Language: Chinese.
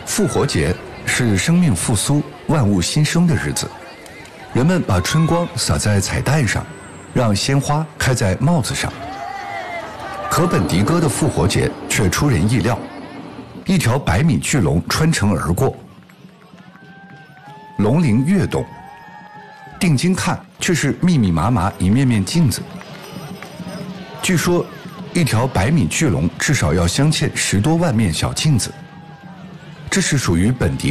复活节是生命复苏、万物新生的日子，人们把春光洒在彩带上，让鲜花开在帽子上。可本迪哥的复活节却出人意料，一条100米巨龙穿城而过，龙鳞跃动，定睛看却是密密麻麻一面面镜子。据说一条100米巨龙至少要镶嵌10多万面小镜子，这是属于本迪